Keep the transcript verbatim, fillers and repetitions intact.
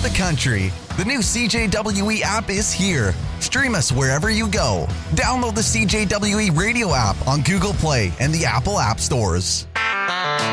the country. The new C J W E app is here. Stream us wherever you go. Download the C J W E radio app on Google Play and the Apple App Stores.